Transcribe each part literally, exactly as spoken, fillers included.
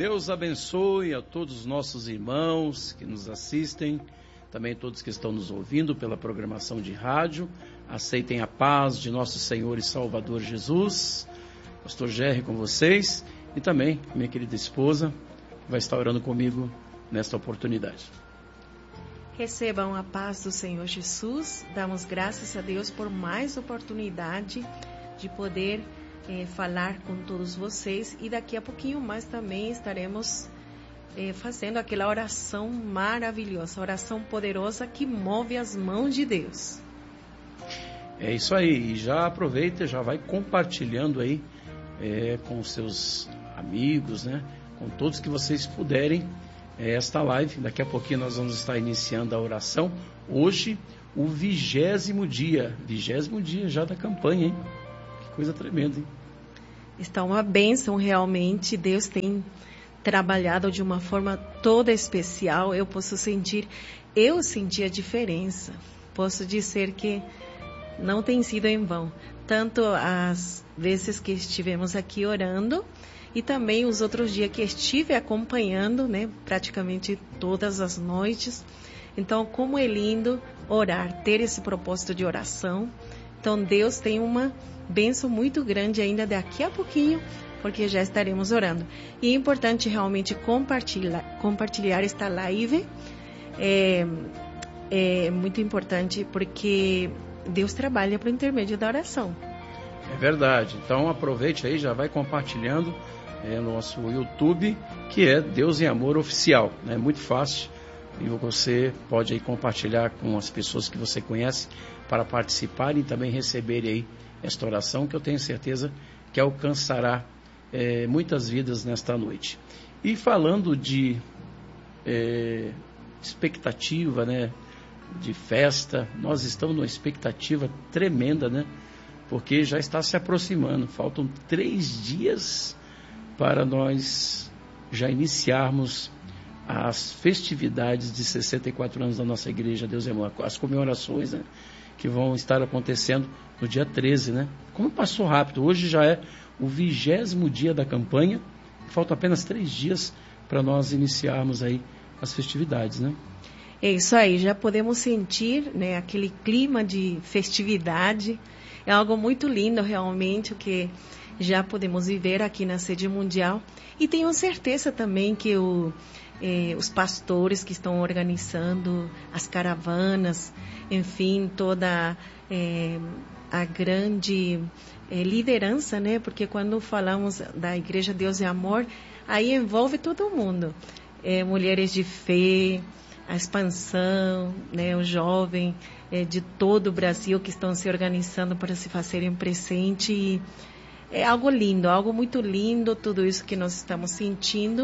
Deus abençoe a todos os nossos irmãos que nos assistem, também todos que estão nos ouvindo pela programação de rádio. Aceitem a paz de nosso Senhor e Salvador Jesus. Pastor Gerry com vocês e também minha querida esposa vai estar orando comigo nesta oportunidade. Recebam a paz do Senhor Jesus. Damos graças a Deus por mais oportunidade de poder eh, falar com todos vocês. E daqui a pouquinho mais também estaremos eh, fazendo aquela oração maravilhosa, oração poderosa que move as mãos de Deus. É isso aí. E já aproveita, já vai compartilhando aí é, com os seus amigos, né? Com todos que vocês puderem. Esta live, daqui a pouquinho nós vamos estar iniciando a oração. Hoje, o vigésimo dia, vigésimo dia já da campanha, hein? Que coisa tremenda, hein? Está uma bênção realmente, Deus tem trabalhado de uma forma toda especial. Eu posso sentir, eu senti a diferença. Posso dizer que não tem sido em vão. Tanto as vezes que estivemos aqui orando, e também os outros dias que estive acompanhando, né, praticamente todas as noites. Então, como é lindo orar, ter esse propósito de oração. Então, Deus tem uma bênção muito grande ainda daqui a pouquinho, porque já estaremos orando. E é importante realmente compartilhar, compartilhar esta live. É, é muito importante porque Deus trabalha por intermédio da oração. É verdade. Então, aproveite aí, já vai compartilhando. É nosso YouTube, que é Deus em Amor Oficial. É muito fácil e você pode aí compartilhar com as pessoas que você conhece para participarem e também receberem aí esta oração, que eu tenho certeza que alcançará é, muitas vidas nesta noite. E falando de é, expectativa, né, de festa, nós estamos numa expectativa tremenda, né, porque já está se aproximando, faltam três dias para nós já iniciarmos as festividades de sessenta e quatro anos da nossa igreja, Deus é Amor, as comemorações, né, que vão estar acontecendo no dia treze, né? Como passou rápido, hoje já é o vigésimo dia da campanha, faltam apenas três dias para nós iniciarmos aí as festividades, né? É isso aí, já podemos sentir, né, aquele clima de festividade, é algo muito lindo realmente, o que já podemos viver aqui na sede mundial. E tenho certeza também que o, eh, os pastores que estão organizando as caravanas, enfim, toda eh, a grande eh, liderança, né? Porque quando falamos da Igreja Deus é Amor, aí envolve todo mundo. Eh, mulheres de fé, a expansão, né? O jovem eh, de todo o Brasil que estão se organizando para se fazerem presente. E é algo lindo, algo muito lindo, tudo isso que nós estamos sentindo,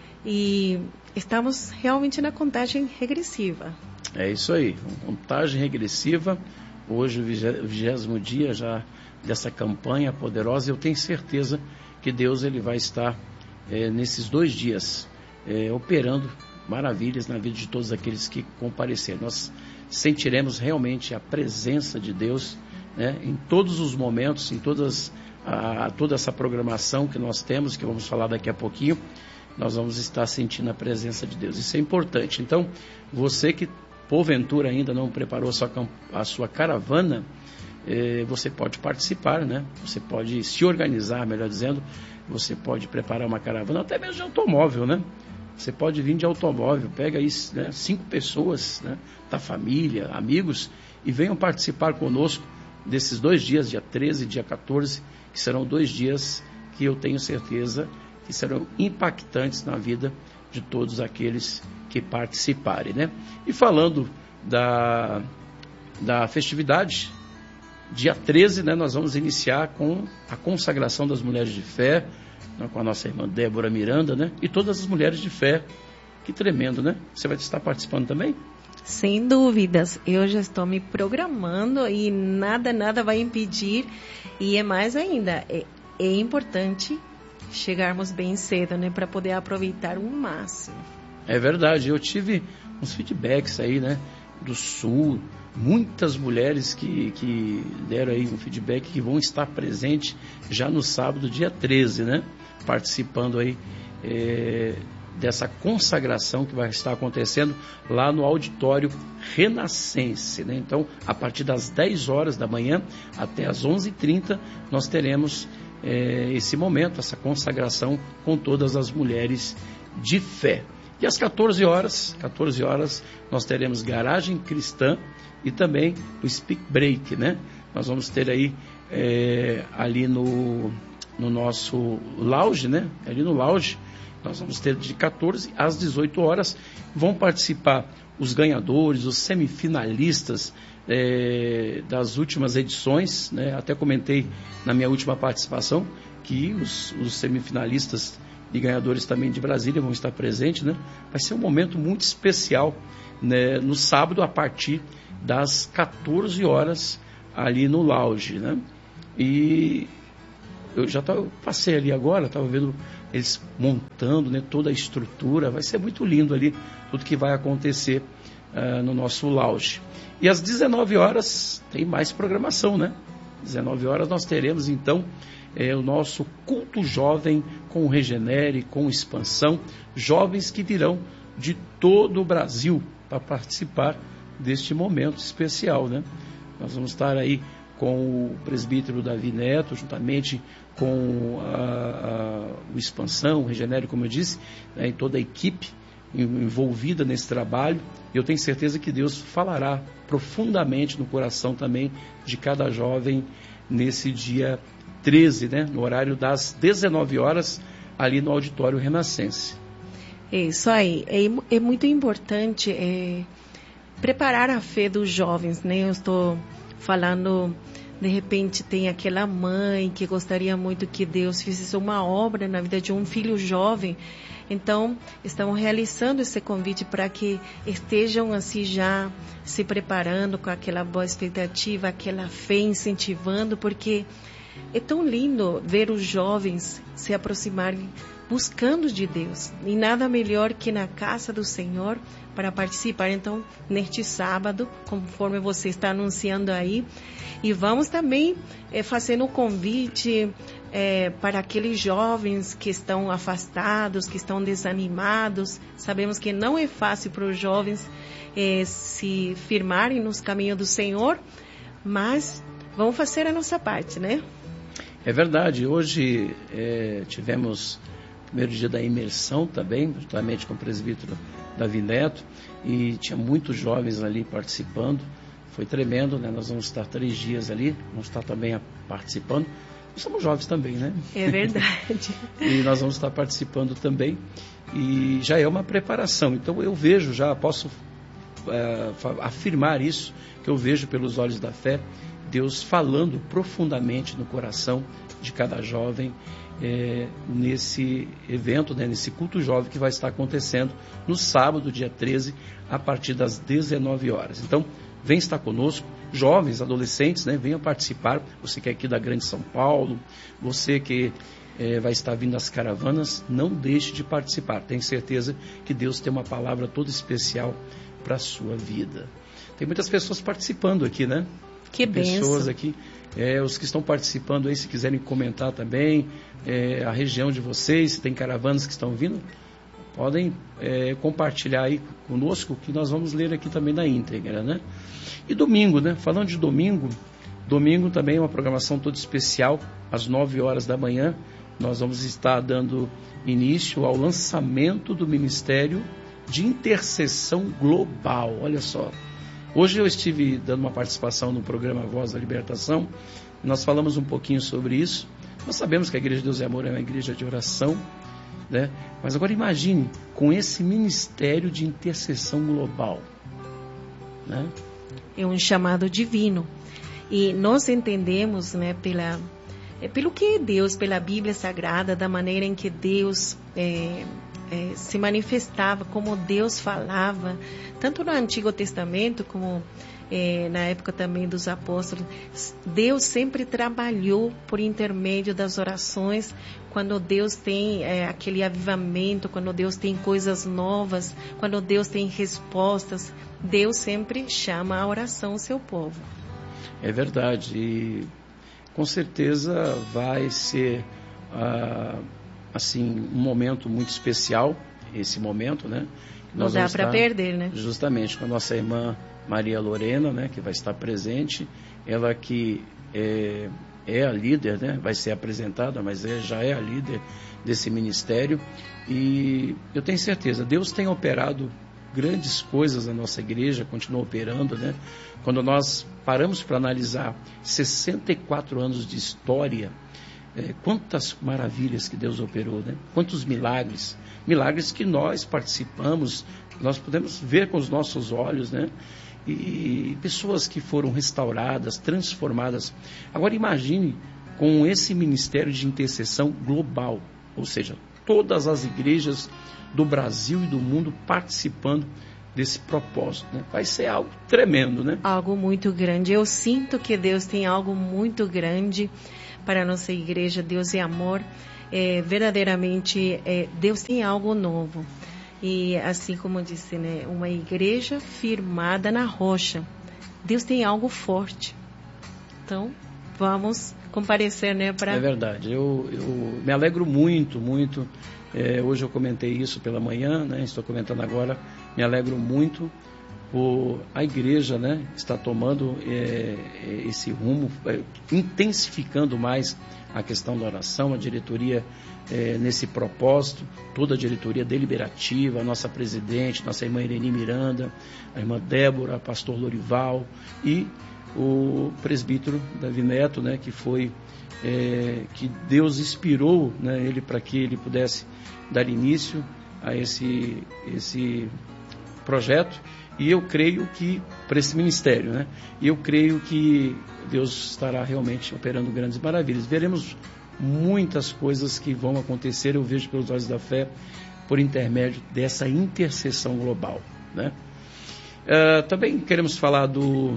e estamos realmente na contagem regressiva. É isso aí, contagem regressiva, hoje o vigésimo dia já dessa campanha poderosa. Eu tenho certeza que Deus ele vai estar é, nesses dois dias é, operando maravilhas na vida de todos aqueles que comparecerem. Nós sentiremos realmente a presença de Deus, né, em todos os momentos, em todas A, a toda essa programação que nós temos, que vamos falar daqui a pouquinho, nós vamos estar sentindo a presença de Deus. Isso é importante. Então, você que porventura ainda não preparou a sua, a sua caravana, eh, você pode participar, né? Você pode se organizar, melhor dizendo, você pode preparar uma caravana, até mesmo de automóvel, né? Você pode vir de automóvel, pega aí, né, cinco pessoas, né, da família, amigos, e venham participar conosco desses dois dias, dia treze e dia quatorze, que serão dois dias que eu tenho certeza que serão impactantes na vida de todos aqueles que participarem, né? E falando da, da festividade, dia treze, né, nós vamos iniciar com a consagração das mulheres de fé, né, com a nossa irmã Débora Miranda, né? E todas as mulheres de fé. Que tremendo, né? Você vai estar participando também? Sem dúvidas, eu já estou me programando e nada, nada vai impedir. E é mais ainda, é, é importante chegarmos bem cedo, né, para poder aproveitar o máximo. É verdade, eu tive uns feedbacks aí, né, do Sul, muitas mulheres que, que deram aí um feedback que vão estar presentes já no sábado, dia treze, né, participando aí é, dessa consagração que vai estar acontecendo lá no auditório Renascense, né? Então, a partir das dez horas da manhã até as onze e trinta, nós teremos é, esse momento, essa consagração com todas as mulheres de fé. E às quatorze horas, quatorze horas, nós teremos Garagem Cristã e também o Speak Break, né? Nós vamos ter aí é, ali no, no nosso lounge, né? Ali no lounge, nós vamos ter de quatorze às dezoito horas. Vão participar os ganhadores, os semifinalistas é, das últimas edições, né? Até comentei na minha última participação que os, os semifinalistas e ganhadores também de Brasília vão estar presentes, né? Vai ser um momento muito especial, né? No sábado, a partir das quatorze horas, ali no lounge, né? E eu já tava, eu passei ali agora, estava vendo eles montando, né, toda a estrutura. Vai ser muito lindo ali, tudo que vai acontecer uh, no nosso lounge. E às dezenove horas tem mais programação, né? dezenove horas nós teremos, então, é, o nosso culto jovem com o Regenere, com expansão, jovens que virão de todo o Brasil para participar deste momento especial, né? Nós vamos estar aí com o presbítero Davi Neto, juntamente com a, a, o Expansão, o Regenere, como eu disse, né, e toda a equipe envolvida nesse trabalho. Eu tenho certeza que Deus falará profundamente no coração também de cada jovem nesse dia treze, né, no horário das dezenove horas, ali no Auditório Renascense. É isso aí. É, é muito importante é, preparar a fé dos jovens, né? Eu estou falando, de repente tem aquela mãe que gostaria muito que Deus fizesse uma obra na vida de um filho jovem. Então, estamos realizando esse convite para que estejam assim já se preparando com aquela boa expectativa, aquela fé incentivando, porque é tão lindo ver os jovens se aproximarem buscando de Deus. E nada melhor que na casa do Senhor para participar. Então, neste sábado, conforme você está anunciando aí, e vamos também é, fazendo um convite é, para aqueles jovens que estão afastados, que estão desanimados. Sabemos que não é fácil para os jovens é, se firmarem nos caminhos do Senhor, mas vamos fazer a nossa parte, né? É verdade. Hoje é, tivemos o primeiro dia da imersão também, juntamente com o presbítero Davi Neto, e tinha muitos jovens ali participando. Foi tremendo, né? Nós vamos estar três dias ali, vamos estar também participando. Nós somos jovens também, né? É verdade. E nós vamos estar participando também. E já é uma preparação. Então eu vejo já, posso é, afirmar isso, que eu vejo pelos olhos da fé, Deus falando profundamente no coração de cada jovem é, nesse evento, né, nesse culto jovem que vai estar acontecendo no sábado, dia treze, a partir das dezenove horas. Então, vem estar conosco, jovens, adolescentes, né, venham participar. Você que é aqui da Grande São Paulo, você que é, vai estar vindo das caravanas, não deixe de participar. Tenho certeza que Deus tem uma palavra toda especial para a sua vida. Tem muitas pessoas participando aqui, né? Que bênção. Pessoas aqui, é, os que estão participando aí, se quiserem comentar também, é, a região de vocês, se tem caravanas que estão vindo, podem é, compartilhar aí conosco, que nós vamos ler aqui também na íntegra, né? E domingo, né? Falando de domingo, domingo também é uma programação toda especial, às nove horas da manhã, nós vamos estar dando início ao lançamento do Ministério de Intercessão Global. Olha só, hoje eu estive dando uma participação no programa Voz da Libertação, e nós falamos um pouquinho sobre isso. Nós sabemos que a Igreja de Deus e Amor é uma igreja de oração, né? Mas agora imagine com esse ministério de intercessão global, né? É um chamado divino, e nós entendemos, né, pela, é, pelo que é Deus, pela Bíblia Sagrada, da maneira em que Deus é, é, se manifestava, como Deus falava, tanto no Antigo Testamento como É, na época também dos apóstolos. Deus sempre trabalhou por intermédio das orações. Quando Deus tem é, aquele avivamento, quando Deus tem coisas novas, quando Deus tem respostas, Deus sempre chama a oração o seu povo. É verdade, e com certeza vai ser ah, assim, um momento muito especial, esse momento, né? Nós Não dá para perder, né? Justamente com a nossa irmã Maria Lorena, né? Que vai estar presente, ela que é, é a líder, né? Vai ser apresentada, mas é, já é a líder desse ministério, e eu tenho certeza, Deus tem operado grandes coisas na nossa igreja, continua operando, né? Quando nós paramos para analisar sessenta e quatro anos de história, é, quantas maravilhas que Deus operou, né? Quantos milagres, milagres que nós participamos, nós podemos ver com os nossos olhos, né? E pessoas que foram restauradas, transformadas. Agora imagine com esse ministério de intercessão global, ou seja, todas as igrejas do Brasil e do mundo participando desse propósito, né? Vai ser algo tremendo, né? Algo muito grande. Eu sinto que Deus tem algo muito grande para a nossa igreja. Deus é amor. É, verdadeiramente, é, Deus tem algo novo. E assim como eu disse, né? Uma igreja firmada na rocha. Deus tem algo forte. Então, vamos comparecer, né? Pra... É verdade. Eu, eu me alegro muito, muito. É, hoje eu comentei isso pela manhã, né? Estou comentando agora. Me alegro muito por a igreja, né? Está tomando é, esse rumo, é, intensificando mais a questão da oração, a diretoria é, nesse propósito, toda a diretoria deliberativa, a nossa presidente, nossa irmã Irene Miranda, a irmã Débora, o pastor Lorival e o presbítero Davi Neto, né? Que foi é, que Deus inspirou, né, ele para que ele pudesse dar início a esse, esse projeto, e eu creio que, para esse ministério, né, e eu creio que Deus estará realmente operando grandes maravilhas. Veremos muitas coisas que vão acontecer, eu vejo pelos olhos da fé, por intermédio dessa intercessão global, né? Uh, também queremos falar do,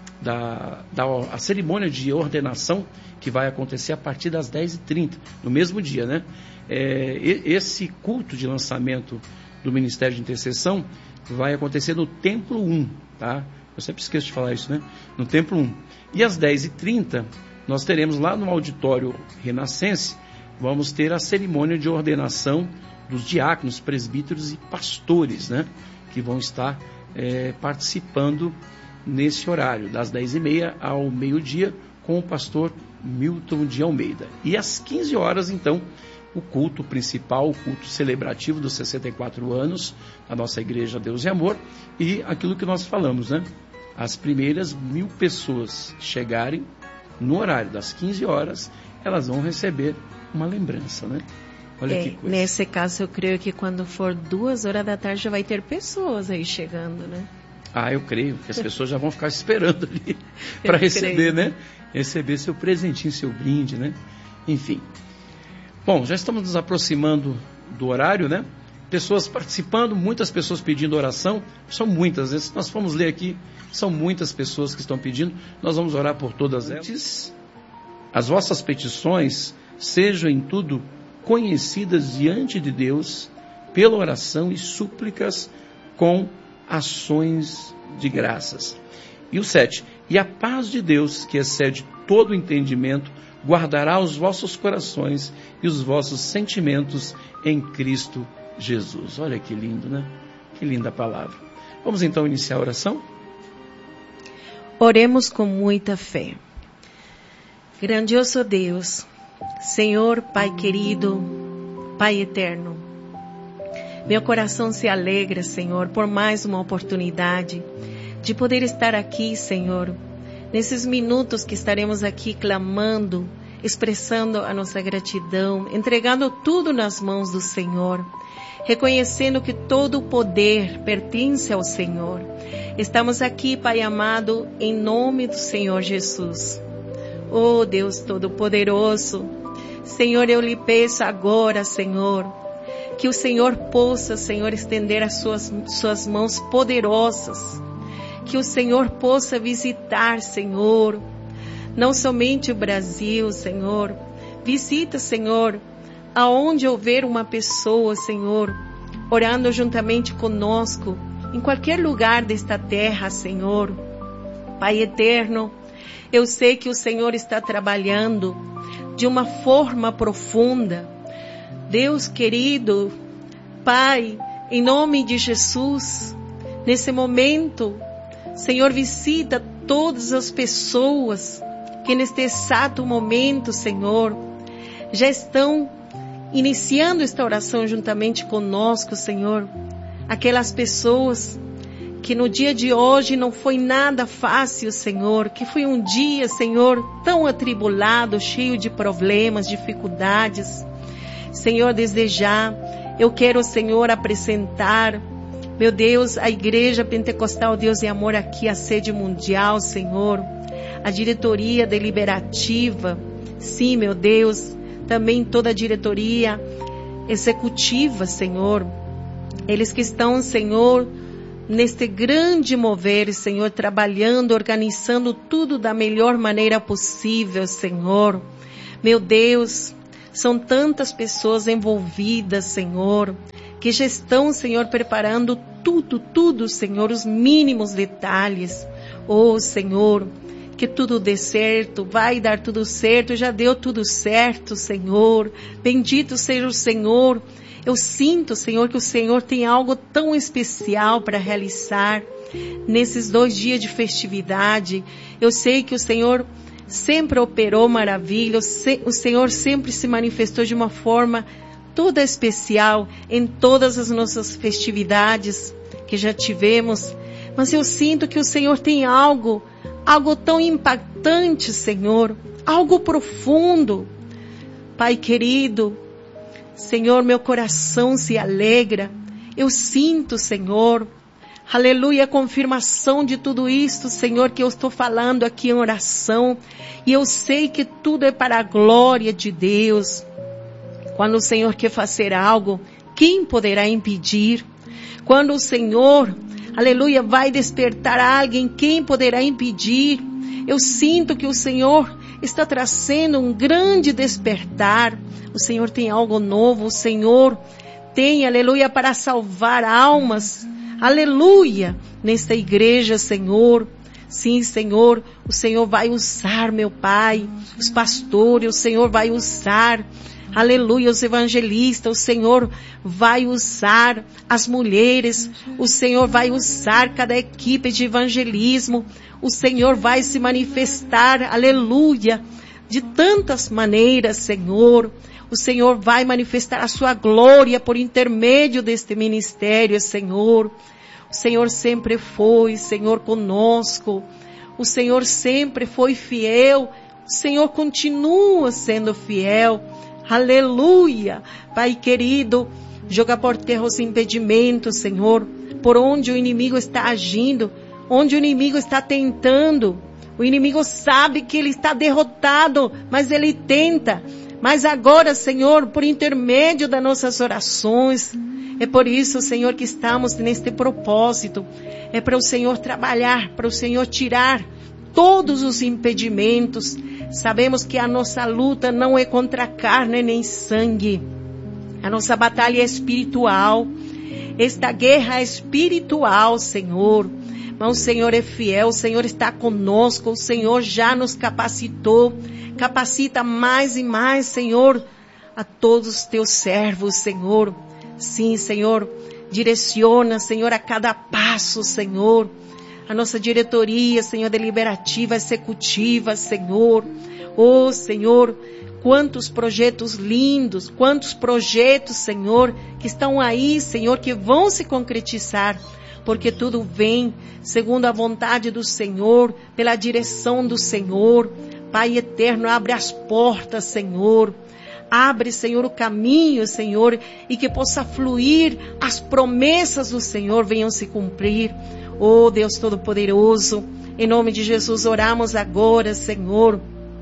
da, da a cerimônia de ordenação, que vai acontecer a partir das dez e trinta, no mesmo dia, né? É, esse culto de lançamento do Ministério de Intercessão vai acontecer no Templo um, tá? Eu sempre esqueço de falar isso, né? No Templo um. E às dez e trinta, nós teremos lá no auditório Renascense, vamos ter a cerimônia de ordenação dos diáconos, presbíteros e pastores, né? Que vão estar é, participando nesse horário, das dez e meia ao meio-dia, com o pastor Milton de Almeida. E às quinze horas, então, o culto principal, o culto celebrativo dos sessenta e quatro anos da nossa igreja Deus e Amor, e aquilo que nós falamos, né? As primeiras mil pessoas chegarem no horário das quinze horas, elas vão receber uma lembrança, né? Olha é, que coisa. Nesse caso, eu creio que quando for duas horas da tarde já vai ter pessoas aí chegando, né? Ah, eu creio que as pessoas já vão ficar esperando ali para receber, né? Receber seu presentinho, seu brinde, né? Enfim. Bom, já estamos nos aproximando do horário, né? Pessoas participando, muitas pessoas pedindo oração, são muitas. Se nós formos ler aqui, são muitas pessoas que estão pedindo, nós vamos orar por todas elas. As vossas petições sejam em tudo conhecidas diante de Deus, pela oração e súplicas com ações de graças. E o sete, e a paz de Deus, que excede todo entendimento, guardará os vossos corações e os vossos sentimentos em Cristo Jesus. Olha que lindo, né? Que linda palavra. Vamos então iniciar a oração? Oremos com muita fé. Grandioso Deus, Senhor, Pai querido, Pai eterno, meu coração se alegra, Senhor, por mais uma oportunidade de poder estar aqui, Senhor, nesses minutos que estaremos aqui clamando, expressando a nossa gratidão, entregando tudo nas mãos do Senhor, reconhecendo que todo o poder pertence ao Senhor. Estamos aqui, Pai amado, em nome do Senhor Jesus. Oh Deus Todo-Poderoso, Senhor, eu lhe peço agora, Senhor, que o Senhor possa, Senhor, estender as suas, suas mãos poderosas, que o Senhor possa visitar, Senhor, não somente o Brasil, Senhor, visita, Senhor, aonde houver uma pessoa, Senhor, orando juntamente conosco, em qualquer lugar desta terra, Senhor. Pai eterno, eu sei que o Senhor está trabalhando de uma forma profunda, Deus querido, Pai, em nome de Jesus, nesse momento, Senhor, visita todas as pessoas que neste exato momento, Senhor, já estão iniciando esta oração juntamente conosco, Senhor. Aquelas pessoas que no dia de hoje não foi nada fácil, Senhor, que foi um dia, Senhor, tão atribulado, cheio de problemas, dificuldades. Senhor, desde já, eu quero, Senhor, apresentar, meu Deus, a Igreja Pentecostal Deus e Amor aqui, a sede mundial, Senhor, a diretoria deliberativa, sim, meu Deus, também toda a diretoria executiva, Senhor, eles que estão, Senhor, neste grande mover, Senhor, trabalhando, organizando tudo da melhor maneira possível, Senhor. Meu Deus, são tantas pessoas envolvidas, Senhor, que já estão, Senhor, preparando tudo, tudo, Senhor, os mínimos detalhes. Oh, Senhor, que tudo dê certo, vai dar tudo certo, já deu tudo certo, Senhor. Bendito seja o Senhor. Eu sinto, Senhor, que o Senhor tem algo tão especial para realizar nesses dois dias de festividade. Eu sei que o Senhor sempre operou maravilha, o Senhor sempre se manifestou de uma forma toda especial em todas as nossas festividades que já tivemos. Mas eu sinto que o Senhor tem algo, algo tão impactante, Senhor, algo profundo. Pai querido, Senhor, meu coração se alegra. Eu sinto, Senhor, aleluia, a confirmação de tudo isto, Senhor, que eu estou falando aqui em oração. E eu sei que tudo é para a glória de Deus. Quando o Senhor quer fazer algo, quem poderá impedir? Quando o Senhor, aleluia, vai despertar alguém, quem poderá impedir? Eu sinto que o Senhor está trazendo um grande despertar. O Senhor tem algo novo, o Senhor tem, aleluia, para salvar almas, aleluia, nesta igreja, Senhor. Sim, Senhor, o Senhor vai usar, meu Pai, os pastores, o Senhor vai usar, aleluia, os evangelistas, o Senhor vai usar as mulheres, o Senhor vai usar cada equipe de evangelismo, o Senhor vai se manifestar, aleluia, de tantas maneiras, Senhor. O Senhor vai manifestar a sua glória por intermédio deste ministério, Senhor. O Senhor sempre foi, Senhor, conosco. O Senhor sempre foi fiel. O Senhor continua sendo fiel. Aleluia. Pai querido, joga por terra os impedimentos, Senhor, por onde o inimigo está agindo, onde o inimigo está tentando. O inimigo sabe que ele está derrotado, mas ele tenta. Mas agora, Senhor, por intermédio das nossas orações, é por isso, Senhor, que estamos neste propósito. É para o Senhor trabalhar, para o Senhor tirar todos os impedimentos. Sabemos que a nossa luta não é contra carne nem sangue. A nossa batalha é espiritual. Esta guerra é espiritual, Senhor. Mas o Senhor é fiel, o Senhor está conosco, o Senhor já nos capacitou. Capacita mais e mais, Senhor, a todos os teus servos, Senhor. Sim, Senhor, direciona, Senhor, a cada passo, Senhor. A nossa diretoria, Senhor, deliberativa, executiva, Senhor. Oh, Senhor, quantos projetos lindos, quantos projetos, Senhor, que estão aí, Senhor, que vão se concretizar. Porque tudo vem segundo a vontade do Senhor, pela direção do Senhor. Pai eterno, abre as portas, Senhor. Abre, Senhor, o caminho, Senhor, e que possa fluir, as promessas do Senhor venham se cumprir. Oh, Deus Todo-Poderoso, em nome de Jesus oramos agora, Senhor,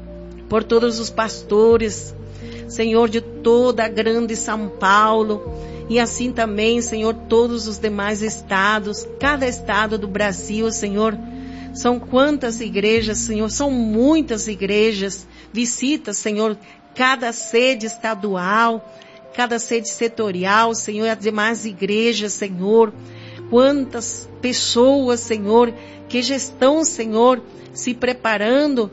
por todos os pastores, Senhor, de toda a grande São Paulo, e assim também, Senhor, todos os demais estados, cada estado do Brasil, Senhor. São quantas igrejas, Senhor, são muitas igrejas. Visita, Senhor, cada sede estadual, cada sede setorial, Senhor, e as demais igrejas, Senhor. Quantas pessoas, Senhor, que já estão, Senhor, se preparando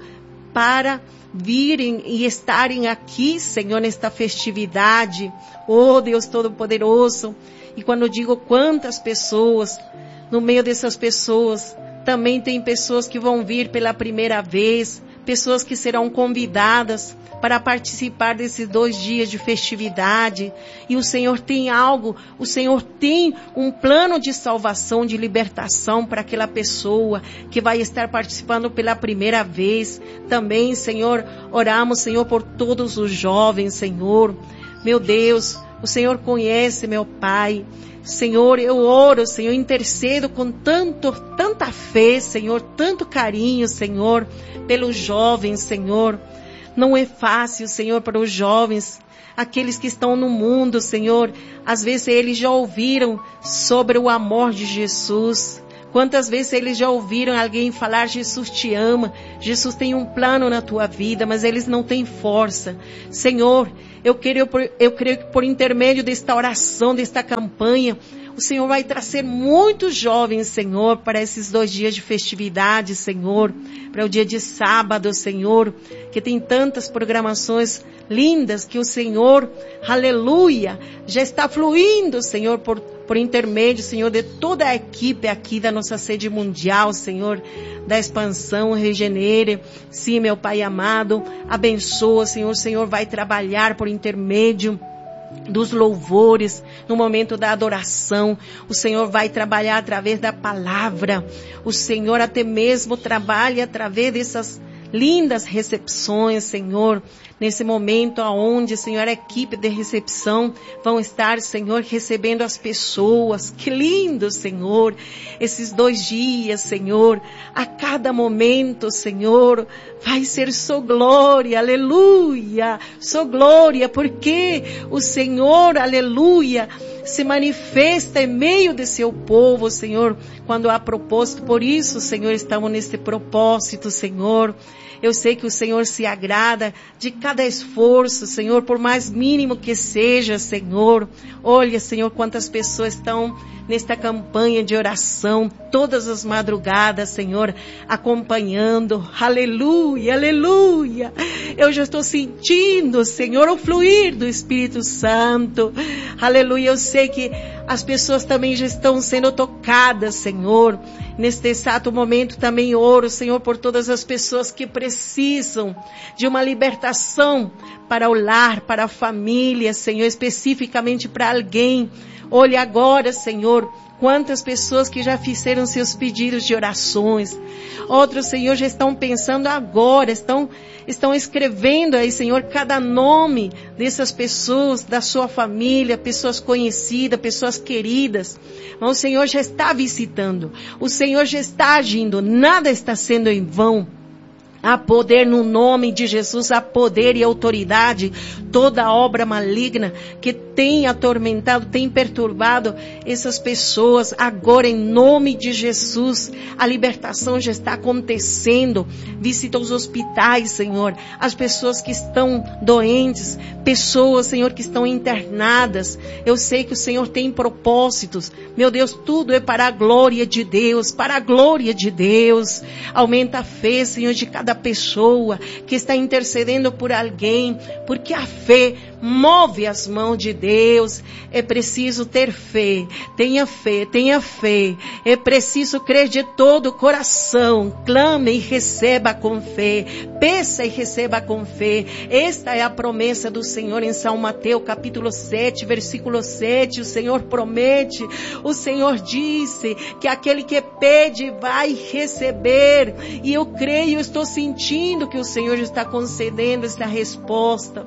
para virem e estarem aqui, Senhor, nesta festividade. Oh, Deus Todo-Poderoso. E quando eu digo quantas pessoas, no meio dessas pessoas, também tem pessoas que vão vir pela primeira vez, pessoas que serão convidadas para participar desses dois dias de festividade. E o Senhor tem algo, o Senhor tem um plano de salvação, de libertação para aquela pessoa que vai estar participando pela primeira vez. Também, Senhor, oramos, Senhor, por todos os jovens, Senhor. Meu Deus, o Senhor conhece, meu Pai. Senhor, eu oro, Senhor, intercedo com tanto, tanta fé, Senhor, tanto carinho, Senhor, pelos jovens, Senhor. Não é fácil, Senhor, para os jovens, aqueles que estão no mundo, Senhor. Às vezes eles já ouviram sobre o amor de Jesus. Quantas vezes eles já ouviram alguém falar, Jesus te ama, Jesus tem um plano na tua vida, mas eles não têm força. Senhor, eu creio, eu creio que por intermédio desta oração, desta campanha, o Senhor vai trazer muitos jovens, Senhor, para esses dois dias de festividade, Senhor, para o dia de sábado, Senhor, que tem tantas programações lindas que o Senhor, aleluia, já está fluindo, Senhor, por, por intermédio, Senhor, de toda a equipe aqui da nossa sede mundial, Senhor, da expansão Regenere. Sim, meu Pai amado, abençoa, Senhor, o Senhor vai trabalhar por intermédio dos louvores, no momento da adoração. O Senhor vai trabalhar através da palavra. O Senhor até mesmo trabalha através dessas lindas recepções, Senhor. Nesse momento onde, Senhor, a equipe de recepção vão estar, Senhor, recebendo as pessoas. Que lindo, Senhor, esses dois dias, Senhor. A cada momento, Senhor, vai ser sua glória, aleluia, sua glória, porque o Senhor, aleluia, se manifesta em meio de seu povo, Senhor, quando há propósito. Por isso, Senhor, estamos nesse propósito, Senhor. Eu sei que o Senhor se agrada de cada esforço, Senhor, por mais mínimo que seja, Senhor. Olha, Senhor, quantas pessoas estão nesta campanha de oração, todas as madrugadas, Senhor, acompanhando. Aleluia, aleluia. Eu já estou sentindo, Senhor, o fluir do Espírito Santo. Aleluia, eu sei que as pessoas também já estão sendo tocadas, Senhor. Neste exato momento também oro, Senhor, por todas as pessoas que precisam de uma libertação para o lar, para a família, Senhor, especificamente para alguém. Olhe agora, Senhor, quantas pessoas que já fizeram seus pedidos de orações. Outros, Senhor, já estão pensando agora, estão, estão escrevendo aí, Senhor, cada nome dessas pessoas, da sua família, pessoas conhecidas, pessoas queridas. Mas o Senhor já está visitando, o Senhor já está agindo, nada está sendo em vão. Há poder no nome de Jesus, há poder e autoridade. Toda obra maligna que tem atormentado, tem perturbado essas pessoas, agora em nome de Jesus, a libertação já está acontecendo. Visita os hospitais, Senhor, as pessoas que estão doentes, pessoas, Senhor, que estão internadas. Eu sei que o Senhor tem propósitos. Meu Deus, tudo é para a glória de Deus, para a glória de Deus. Aumenta a fé, Senhor, de cada pessoa que está intercedendo por alguém, porque a fé move as mãos de Deus. É preciso ter fé, tenha fé, tenha fé. É preciso crer de todo o coração. Clame e receba com fé, peça e receba com fé. Esta é a promessa do Senhor em São Mateus capítulo sete, versículo sete. O Senhor promete, o Senhor disse que aquele que pede vai receber, e eu creio, eu estou sentindo que o Senhor está concedendo essa resposta.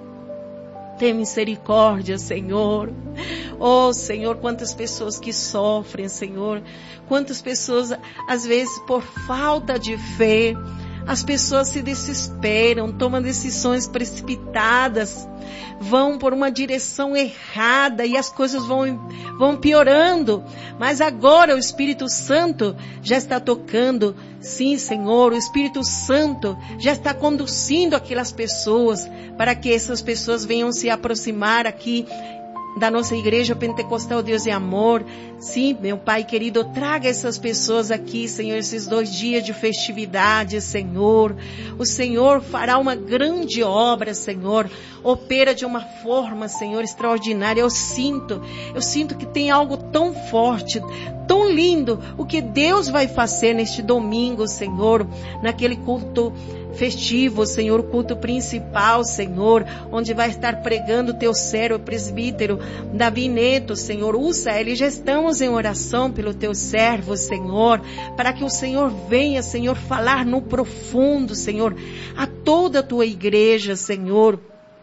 Tem misericórdia, Senhor. Oh, Senhor, quantas pessoas que sofrem, Senhor. Quantas pessoas, às vezes, por falta de fé, as pessoas se desesperam, tomam decisões precipitadas, vão por uma direção errada e as coisas vão, vão piorando. Mas agora o Espírito Santo já está tocando. Sim, Senhor, o Espírito Santo já está conduzindo aquelas pessoas para que essas pessoas venham se aproximar aqui da nossa igreja pentecostal Deus é Amor. Sim, meu Pai querido, traga essas pessoas aqui, Senhor, esses dois dias de festividade, Senhor. O Senhor fará uma grande obra, Senhor. Opera de uma forma, Senhor, extraordinária. Eu sinto, eu sinto que tem algo tão forte, tão lindo, o que Deus vai fazer neste domingo, Senhor, naquele culto festivo, Senhor, o culto principal, Senhor, onde vai estar pregando o teu servo, o presbítero Davi Neto, Senhor. Usa ele, já estamos em oração pelo teu servo, Senhor, para que o Senhor venha, Senhor, falar no profundo, Senhor, a toda a tua igreja, Senhor.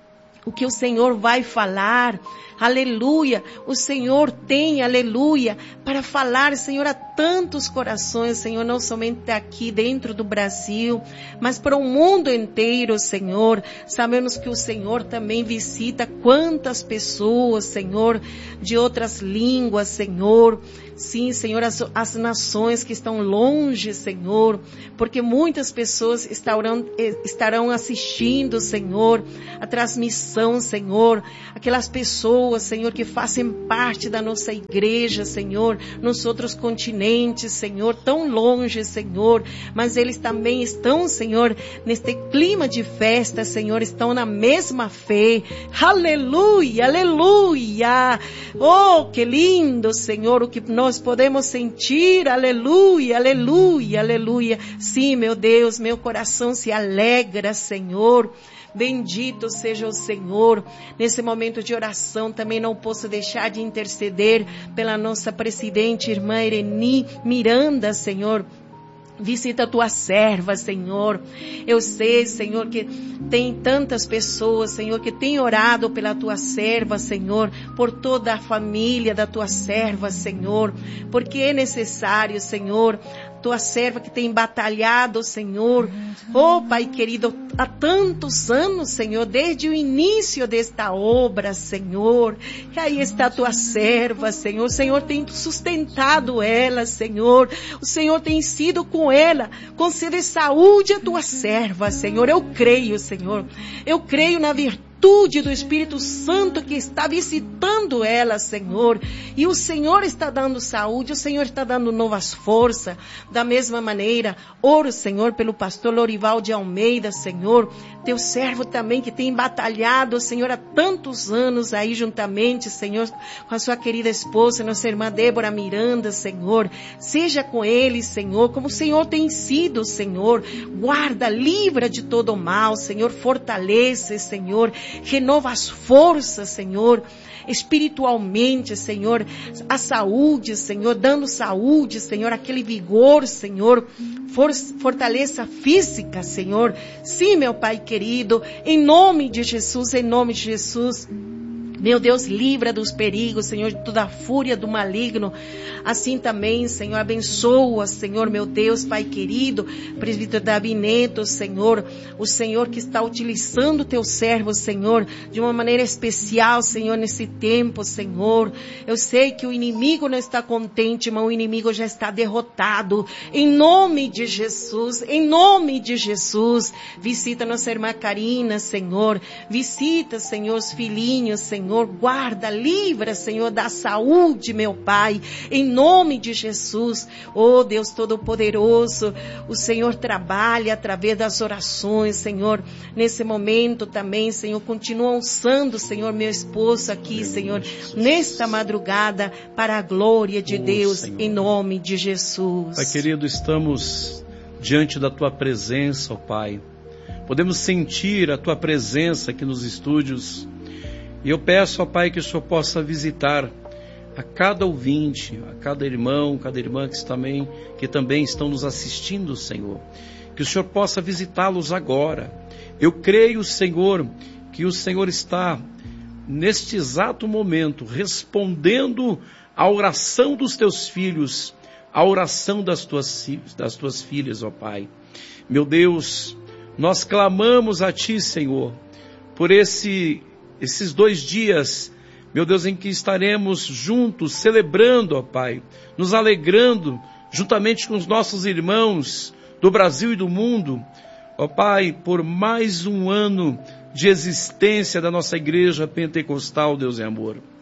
O que o Senhor vai falar, aleluia, o Senhor tem, aleluia, para falar, Senhor, a tantos corações, Senhor, não somente aqui dentro do Brasil, mas para o mundo inteiro, Senhor. Sabemos que o Senhor também visita quantas pessoas, Senhor, de outras línguas, Senhor. Sim, Senhor, as, as nações que estão longe, Senhor, porque muitas pessoas estarão, estarão assistindo, Senhor, a transmissão, Senhor, aquelas pessoas, Senhor, que fazem parte da nossa igreja, Senhor, nos outros continentes, Senhor, tão longe, Senhor, mas eles também estão, Senhor, neste clima de festa, Senhor, estão na mesma fé. Aleluia, aleluia. Oh, que lindo, Senhor, o que nós Nós podemos sentir, aleluia, aleluia, aleluia. Sim, meu Deus, meu coração se alegra, Senhor. Bendito seja o Senhor. Nesse momento de oração também não posso deixar de interceder pela nossa presidente, irmã Ireni Miranda, Senhor. Visita a tua serva, Senhor. Eu sei, Senhor, que tem tantas pessoas, Senhor, que tem orado pela tua serva, Senhor, por toda a família da tua serva, Senhor, porque é necessário, Senhor, tua serva que tem batalhado, Senhor, oh Pai querido, há tantos anos, Senhor, desde o início desta obra, Senhor, e aí está a tua serva, Senhor, o Senhor tem sustentado ela, Senhor, o Senhor tem sido com ela, concede saúde à tua serva, Senhor. Eu creio, Senhor, eu creio na virtude do Espírito Santo que está visitando ela, Senhor, e o Senhor está dando saúde, o Senhor está dando novas forças. Da mesma maneira, oro, Senhor, pelo pastor Lorival de Almeida, Senhor, teu servo também que tem batalhado, Senhor, há tantos anos aí juntamente, Senhor, com a sua querida esposa, nossa irmã Débora Miranda, Senhor, seja com ele, Senhor, como o Senhor tem sido, Senhor, guarda, livra de todo o mal, Senhor, fortalece, Senhor, renova as forças, Senhor, espiritualmente, Senhor, a saúde, Senhor, dando saúde, Senhor, aquele vigor, Senhor, for, fortaleza física, Senhor. Sim, meu Pai querido, em nome de Jesus, em nome de Jesus. Meu Deus, livra dos perigos, Senhor, de toda a fúria do maligno. Assim também, Senhor, abençoa, Senhor, meu Deus, Pai querido, presbítero Davi Neto, Senhor, o Senhor que está utilizando o teu servo, Senhor, de uma maneira especial, Senhor, nesse tempo, Senhor. Eu sei que o inimigo não está contente, mas o inimigo já está derrotado. Em nome de Jesus, em nome de Jesus, visita nossa irmã Karina, Senhor, visita, Senhor, os filhinhos, Senhor, Senhor, guarda, livra, Senhor, da saúde, meu Pai, em nome de Jesus. Oh, Deus Todo-Poderoso, o Senhor trabalha através das orações, Senhor, nesse momento também, Senhor, continua usando, Senhor, meu esposo aqui, Senhor, nesta madrugada, para a glória de Deus, em nome de Jesus. Pai querido, estamos diante da Tua presença, ó Pai, podemos sentir a Tua presença aqui nos estúdios. E eu peço, ó Pai, que o Senhor possa visitar a cada ouvinte, a cada irmão, cada irmã que também, que também estão nos assistindo, Senhor. Que o Senhor possa visitá-los agora. Eu creio, Senhor, que o Senhor está, neste exato momento, respondendo à oração dos teus filhos, à oração das tuas, das tuas filhas, ó Pai. Meu Deus, nós clamamos a Ti, Senhor, por esse... esses dois dias, meu Deus, em que estaremos juntos, celebrando, ó Pai, nos alegrando, juntamente com os nossos irmãos do Brasil e do mundo, ó Pai, por mais um ano de existência da nossa igreja pentecostal, Deus é amor.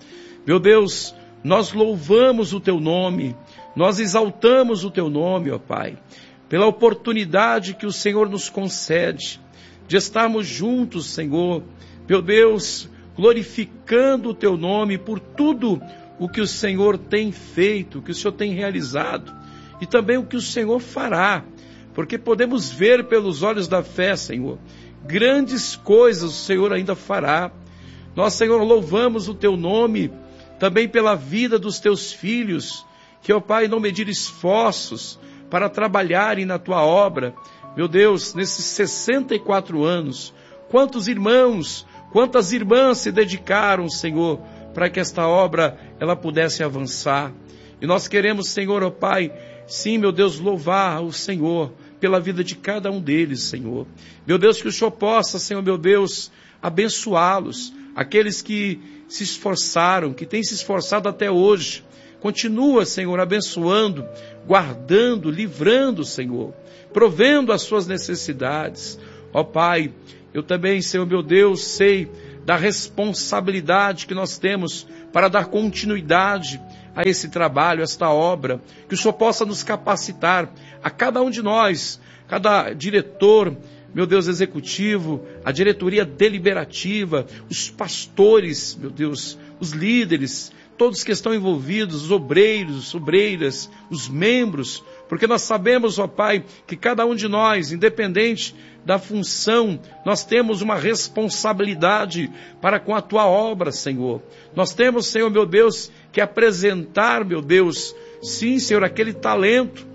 Meu Deus, nós louvamos o Teu nome, nós exaltamos o Teu nome, ó Pai, pela oportunidade que o Senhor nos concede de estarmos juntos, Senhor, meu Deus, glorificando o Teu nome por tudo o que o Senhor tem feito, o que o Senhor tem realizado, e também o que o Senhor fará, porque podemos ver pelos olhos da fé, Senhor, grandes coisas o Senhor ainda fará. Nós, Senhor, louvamos o Teu nome, também pela vida dos Teus filhos, que, ó Pai, não medir esforços para trabalharem na Tua obra. Meu Deus, nesses sessenta e quatro anos, quantos irmãos, quantas irmãs se dedicaram, Senhor, para que esta obra ela pudesse avançar. E nós queremos, Senhor, ó Pai, sim, meu Deus, louvar o Senhor pela vida de cada um deles, Senhor. Meu Deus, que o Senhor possa, Senhor, meu Deus, abençoá-los, aqueles que se esforçaram, que têm se esforçado até hoje. Continua, Senhor, abençoando, guardando, livrando, Senhor, provendo as suas necessidades. Ó Pai, eu também, Senhor, meu Deus, sei da responsabilidade que nós temos para dar continuidade a esse trabalho, a esta obra, que o Senhor possa nos capacitar, a cada um de nós, cada diretor, meu Deus, executivo, a diretoria deliberativa, os pastores, meu Deus, os líderes, todos que estão envolvidos, os obreiros, obreiras, os membros, porque nós sabemos, ó Pai, que cada um de nós, independente da função, nós temos uma responsabilidade para com a Tua obra, Senhor. Nós temos, Senhor, meu Deus, que apresentar, meu Deus, sim, Senhor, aquele talento